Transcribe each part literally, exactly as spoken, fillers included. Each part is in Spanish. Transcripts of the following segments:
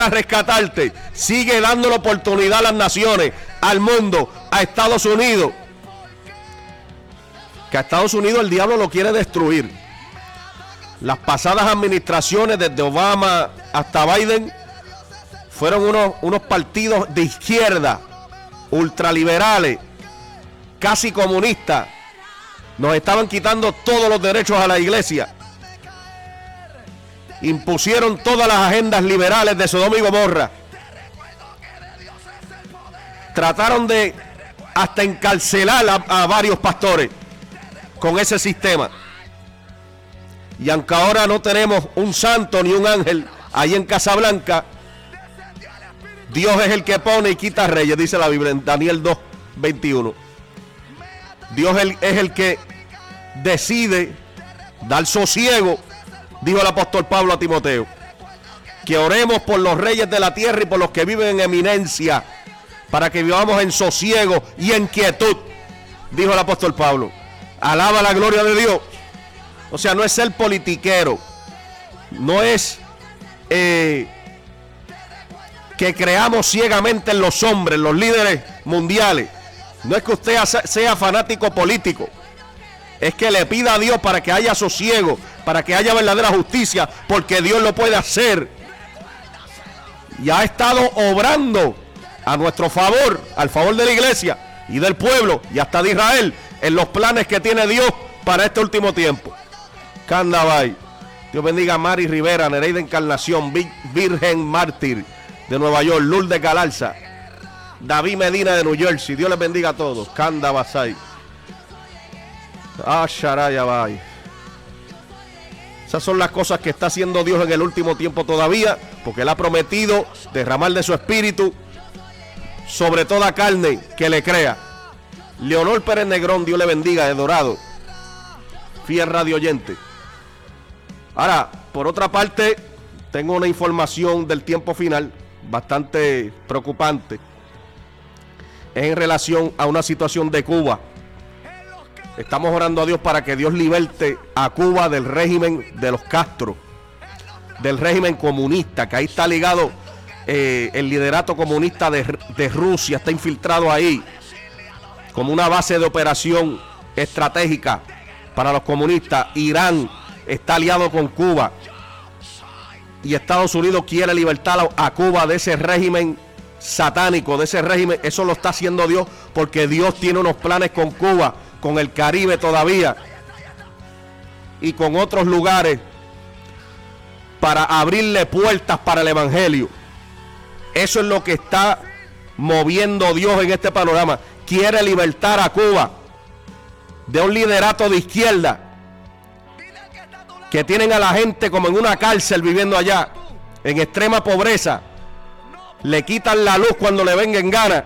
a rescatarte, sigue dando la oportunidad a las naciones, al mundo, a Estados Unidos. Que a Estados Unidos el diablo lo quiere destruir. Las pasadas administraciones, desde Obama hasta Biden, fueron unos, unos partidos de izquierda, ultraliberales, casi comunistas. Nos estaban quitando todos los derechos a la iglesia. Impusieron todas las agendas liberales de Sodoma y Gomorra. Trataron de hasta encarcelar a, a varios pastores con ese sistema. Y aunque ahora no tenemos un santo ni un ángel ahí en Casablanca, Dios es el que pone y quita reyes, dice la Biblia en Daniel dos veintiuno. Dios es el que decide dar sosiego, dijo el apóstol Pablo a Timoteo, que oremos por los reyes de la tierra y por los que viven en eminencia, para que vivamos en sosiego y en quietud, dijo el apóstol Pablo. Alaba la gloria de Dios. O sea, no es ser politiquero, no es eh, que creamos ciegamente en los hombres, los líderes mundiales. No es que usted sea fanático político, es que le pida a Dios para que haya sosiego, para que haya verdadera justicia, porque Dios lo puede hacer. Y ha estado obrando a nuestro favor, al favor de la iglesia y del pueblo y hasta de Israel, en los planes que tiene Dios para este último tiempo. Candabay, Dios bendiga a Mari Rivera, Nereida Encarnación, Virgen Mártir de Nueva York, Lourdes Galarza, David Medina de New Jersey. Dios les bendiga a todos. Candabasay. Ah, Sharayabay. Esas son las cosas que está haciendo Dios en el último tiempo todavía, porque Él ha prometido derramar de su espíritu sobre toda carne que le crea. Leonor Pérez Negrón, Dios le bendiga, de Dorado, fiel radio oyente. Ahora, por otra parte, tengo una información del tiempo final bastante preocupante. Es en relación a una situación de Cuba. Estamos orando a Dios para que Dios liberte a Cuba del régimen de los Castro, del régimen comunista, que ahí está ligado eh, el liderato comunista de, de Rusia, está infiltrado ahí como una base de operación estratégica para los comunistas. Irán está aliado con Cuba y Estados Unidos quiere libertar a Cuba de ese régimen satánico, de ese régimen. Eso lo está haciendo Dios, porque Dios tiene unos planes con Cuba, con el Caribe todavía y con otros lugares para abrirle puertas para el evangelio. Eso es lo que está moviendo Dios en este panorama. Quiere libertar a Cuba de un liderato de izquierda que tienen a la gente como en una cárcel viviendo allá en extrema pobreza. Le quitan la luz cuando le venga en gana,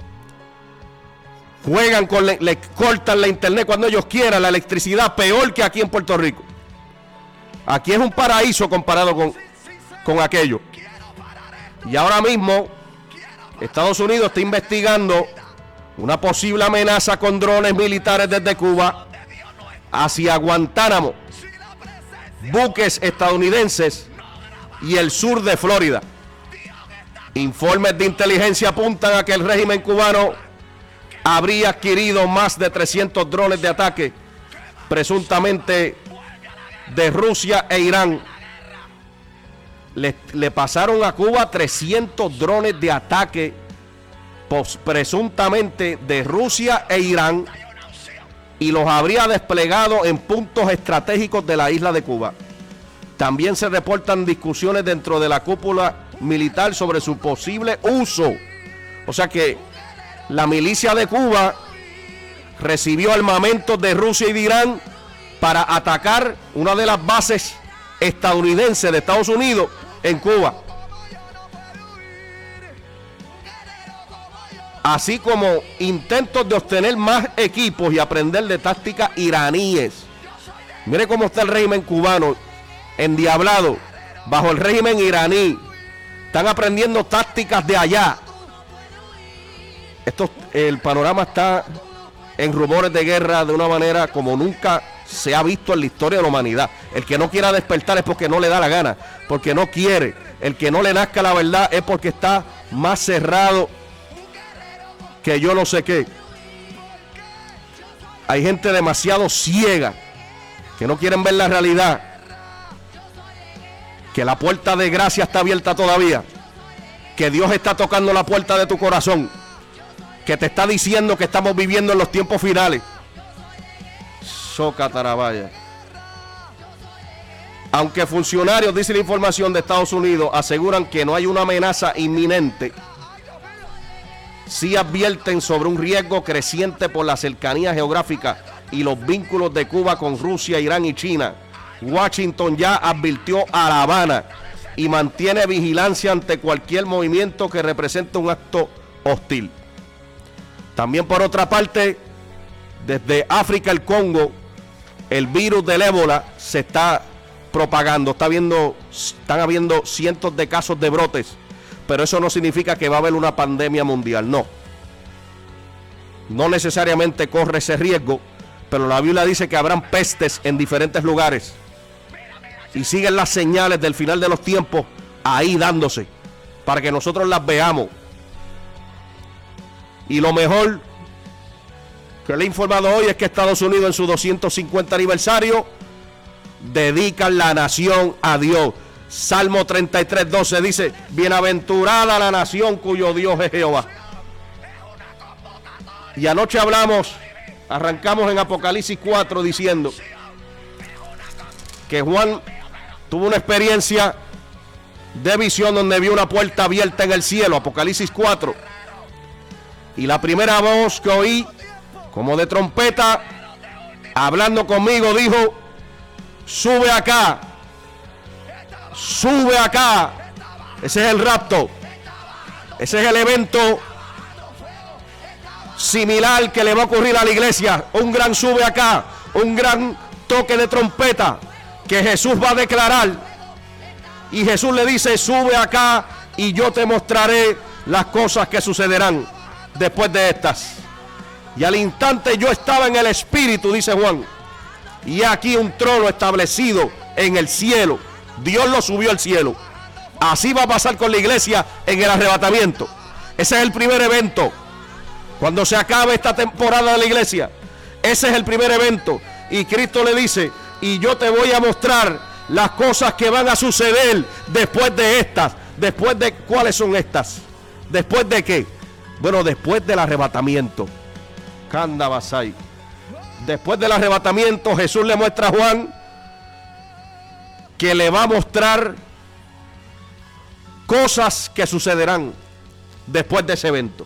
juegan con le, le cortan la internet cuando ellos quieran, la electricidad, peor que aquí en Puerto Rico. Aquí es un paraíso comparado con, con aquello. Y ahora mismo Estados Unidos está investigando una posible amenaza con drones militares desde Cuba hacia Guantánamo, buques estadounidenses y el sur de Florida. Informes de inteligencia apuntan a que el régimen cubano habría adquirido más de trescientos drones de ataque, presuntamente de Rusia e Irán. Le, le pasaron a Cuba trescientos drones de ataque, pos, presuntamente de Rusia e Irán, y los habría desplegado en puntos estratégicos de la isla de Cuba. También se reportan discusiones dentro de la cúpula militar sobre su posible uso. O sea que la milicia de Cuba recibió armamentos de Rusia y de Irán para atacar una de las bases estadounidenses de Estados Unidos en Cuba. Así como intentos de obtener más equipos y aprender de tácticas iraníes. Mire cómo está el régimen cubano, endiablado, bajo el régimen iraní. Están aprendiendo tácticas de allá. Esto, el panorama está en rumores de guerra de una manera como nunca se ha visto en la historia de la humanidad. El que no quiera despertar es porque no le da la gana, porque no quiere. El que no le nazca la verdad es porque está más cerrado que yo no sé qué. Hay gente demasiado ciega que no quieren ver la realidad, que la puerta de gracia está abierta todavía, que Dios está tocando la puerta de tu corazón, que te está diciendo que estamos viviendo en los tiempos finales. Soca Tarabaya. Aunque funcionarios, dice la información de Estados Unidos, aseguran que no hay una amenaza inminente, sí advierten sobre un riesgo creciente por la cercanía geográfica y los vínculos de Cuba con Rusia, Irán y China. Washington ya advirtió a La Habana y mantiene vigilancia ante cualquier movimiento que represente un acto hostil. También, por otra parte, desde África, el Congo, el virus del ébola se está propagando. Está habiendo, están habiendo cientos de casos de brotes, pero eso no significa que va a haber una pandemia mundial. No. No necesariamente corre ese riesgo, pero la Biblia dice que habrán pestes en diferentes lugares. Y siguen las señales del final de los tiempos ahí dándose, para que nosotros las veamos. Y lo mejor que le he informado hoy es que Estados Unidos, en su doscientos cincuenta aniversario, dedican la nación a Dios. Salmo treinta y tres, doce dice: bienaventurada la nación cuyo Dios es Jehová. Y anoche hablamos, arrancamos en Apocalipsis cuatro diciendo que Juan tuvo una experiencia de visión donde vio una puerta abierta en el cielo. Apocalipsis cuatro. Y la primera voz que oí, como de trompeta, hablando conmigo, dijo: sube acá, sube acá. Ese es el rapto. Ese es el evento similar que le va a ocurrir a la iglesia. Un gran sube acá, un gran toque de trompeta que Jesús va a declarar. Y Jesús le dice: sube acá y yo te mostraré las cosas que sucederán después de estas. Y al instante yo estaba en el Espíritu, dice Juan, y aquí un trono establecido en el cielo. Dios lo subió al cielo. Así va a pasar con la iglesia en el arrebatamiento. Ese es el primer evento. Cuando se acabe esta temporada de la iglesia, ese es el primer evento. Y Cristo le dice: y yo te voy a mostrar las cosas que van a suceder después de estas. ¿Después de cuáles son estas? ¿Después de qué? Bueno, después del arrebatamiento. Kanda Basai. Después del arrebatamiento, Jesús le muestra a Juan que le va a mostrar cosas que sucederán después de ese evento.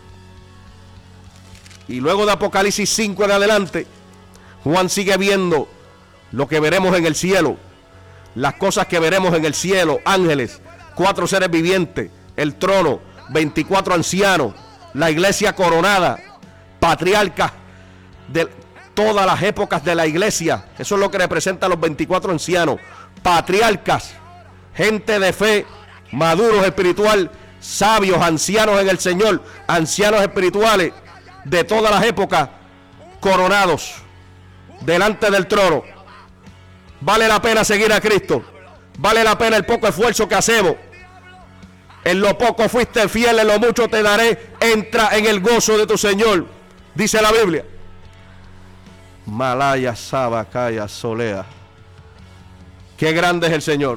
Y luego de Apocalipsis cinco en adelante, Juan sigue viendo lo que veremos en el cielo, las cosas que veremos en el cielo: ángeles, cuatro seres vivientes, el trono, veinticuatro ancianos, la iglesia coronada, patriarcas de todas las épocas de la iglesia. Eso es lo que representan los veinticuatro ancianos, patriarcas, gente de fe, maduros espiritual, sabios, ancianos en el Señor, ancianos espirituales de todas las épocas, coronados delante del trono. Vale la pena seguir a Cristo. Vale la pena el poco esfuerzo que hacemos. En lo poco fuiste fiel, en lo mucho te daré. Entra en el gozo de tu Señor, dice la Biblia. Malaya, Sabacaya, Solea. Qué grande es el Señor.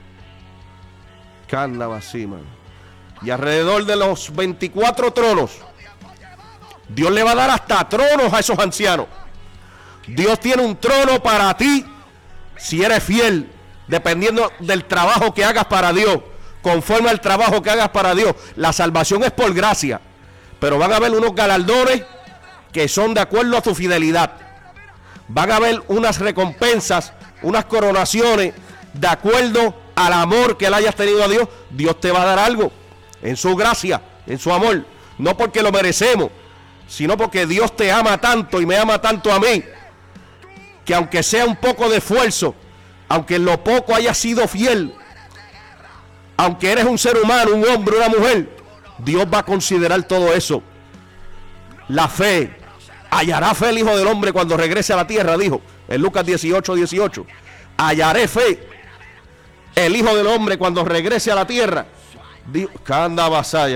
Canda Basima. Y alrededor de los veinticuatro tronos, Dios le va a dar hasta tronos a esos ancianos. Dios tiene un trono para ti si eres fiel, dependiendo del trabajo que hagas para Dios, conforme al trabajo que hagas para Dios. La salvación es por gracia, pero van a haber unos galardones que son de acuerdo a tu fidelidad. Van a haber unas recompensas, unas coronaciones de acuerdo al amor que le hayas tenido a Dios. Dios te va a dar algo en su gracia, en su amor, no porque lo merecemos, sino porque Dios te ama tanto y me ama tanto a mí, que aunque sea un poco de esfuerzo, aunque en lo poco hayas sido fiel, aunque eres un ser humano, un hombre, una mujer, Dios va a considerar todo eso. La fe, hallará fe el Hijo del Hombre cuando regrese a la tierra, dijo en Lucas dieciocho, dieciocho. Hallaré fe el Hijo del Hombre cuando regrese a la tierra. Dijo, Canda Basaya.